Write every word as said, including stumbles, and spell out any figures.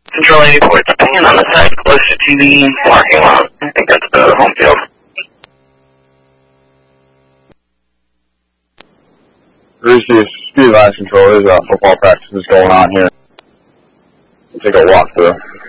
Control eighty-four, and on the side close to T V parking lot. I think that's the home field. Greasy, Speed Lines Control, there's uh, football practices going on here. We'll take a walk through.